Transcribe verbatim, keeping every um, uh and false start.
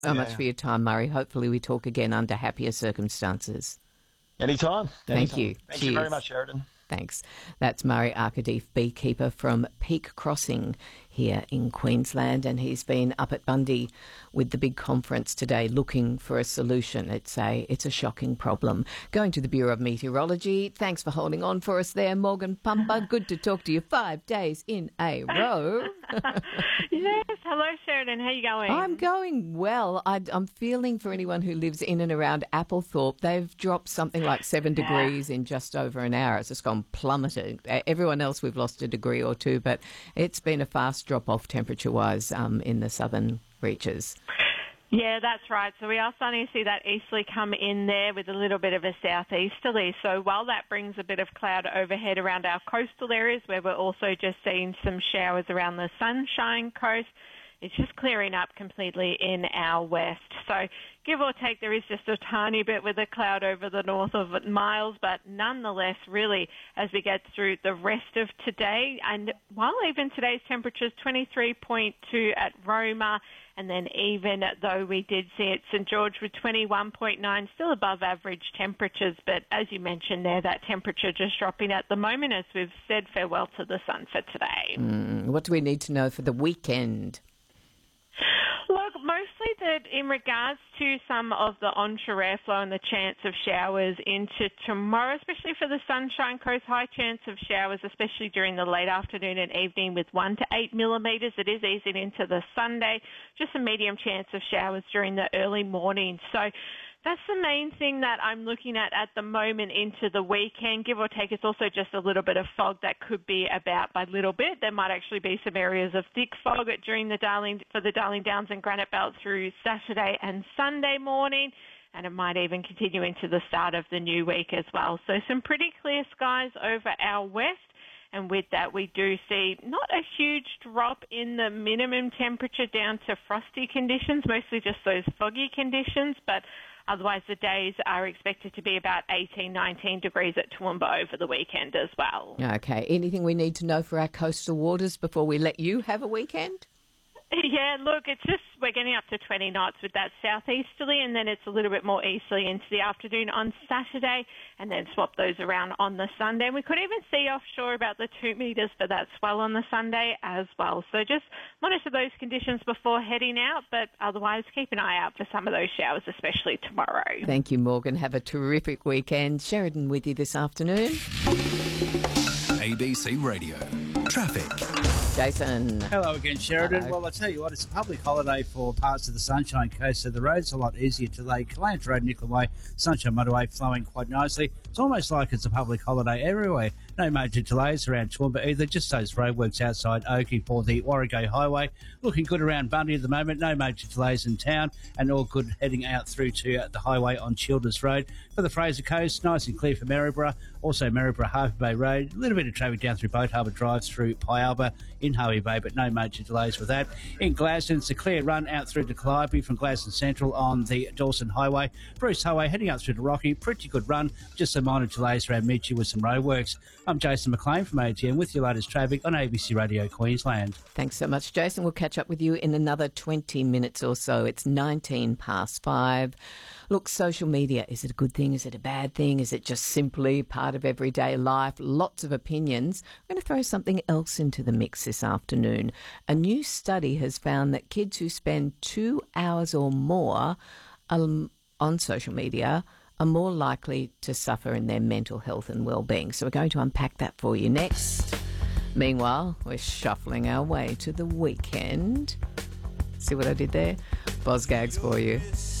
so much for your time, Murray. Hopefully we talk again under happier circumstances. Anytime. Thank Anytime. you. Thank Cheers. you very much, Sheridan. Thanks. That's Murray Arkadeef, beekeeper from Peak Crossing here in Queensland, and he's been up at Bundy with the big conference today looking for a solution. It's a, it's a shocking problem. Going to the Bureau of Meteorology, thanks for holding on for us there, Morgan Pumper. Good to talk to you five days in a row. Yes, hello Sheridan, how are you going? I'm going well. I, I'm feeling for anyone who lives in and around Applethorpe. They've dropped something like seven yeah. degrees in just over an hour. It's just gone plummeting. Everyone else we've lost a degree or two, but it's been a fast drop-off temperature-wise um, in the southern reaches. Yeah, that's right. So we are starting to see that easterly come in there with a little bit of a southeasterly. So while that brings a bit of cloud overhead around our coastal areas, where we're also just seeing some showers around the Sunshine Coast, it's just clearing up completely in our west. So give or take, there is just a tiny bit with a cloud over the north of Miles, but nonetheless, really, as we get through the rest of today, and while even today's temperature is twenty-three point two at Roma, and then even though we did see at St George with twenty-one point nine, still above average temperatures, but as you mentioned there, that temperature just dropping at the moment as we've said farewell to the sun for today. Mm, what do we need to know for the weekend? Look, mostly that in regards to some of the onshore airflow and the chance of showers into tomorrow, especially for the Sunshine Coast, high chance of showers, especially during the late afternoon and evening with one to eight millimetres. It is easing into the Sunday, just a medium chance of showers during the early morning. So that's the main thing that I'm looking at at the moment into the weekend. Give or take, it's also just a little bit of fog that could be about by little bit. There might actually be some areas of thick fog during the Darling, for the Darling Downs and Granite Belt through Saturday and Sunday morning, and it might even continue into the start of the new week as well. So some pretty clear skies over our west. And with that, we do see not a huge drop in the minimum temperature down to frosty conditions, mostly just those foggy conditions, but otherwise the days are expected to be about eighteen, nineteen degrees at Toowoomba over the weekend as well. Okay. Anything we need to know for our coastal waters before we let you have a weekend? Yeah, look, it's just we're getting up to twenty knots with that southeasterly, and then it's a little bit more easterly into the afternoon on Saturday, and then swap those around on the Sunday. And we could even see offshore about the two metres for that swell on the Sunday as well. So just monitor those conditions before heading out, but otherwise keep an eye out for some of those showers, especially tomorrow. Thank you, Morgan. Have a terrific weekend. Sheridan with you this afternoon. A B C Radio. Traffic. Jason. Hello again, Sheridan. Hello. Well, I tell you what, it's a public holiday for parts of the Sunshine Coast, so the road's a lot easier today. Callantra Road, Nicoll Way, Sunshine Motorway flowing quite nicely. It's almost like it's a public holiday everywhere. No major delays around Toowoomba either, just those roadworks outside Oakey for the Warrego Highway. Looking good around Bundy at the moment, no major delays in town, and all good heading out through to uh, the highway on Childers Road. For the Fraser Coast, nice and clear for Maryborough, also Maryborough Harvey Bay Road. A little bit of traffic down through Boat Harbour Drive through Pyalba in Harvey Bay, but no major delays with that. In Glaston, it's a clear run out through to Calliope from Glaston Central on the Dawson Highway. Bruce Highway heading out through to Rocky, pretty good run, just some minor delays around Mitchie with some roadworks. I'm Jason McLean from A T M with your latest traffic on A B C Radio Queensland. Thanks so much, Jason. We'll catch up with you in another twenty minutes or so. It's nineteen past five. Look, social media, is it a good thing? Is it a bad thing? Is it just simply part of everyday life? Lots of opinions. I'm going to throw something else into the mix this afternoon. A new study has found that kids who spend two hours or more um, on social media are more likely to suffer in their mental health and well-being. So we're going to unpack that for you next. Meanwhile, we're shuffling our way to the weekend. See what I did there? Boz Gags for you.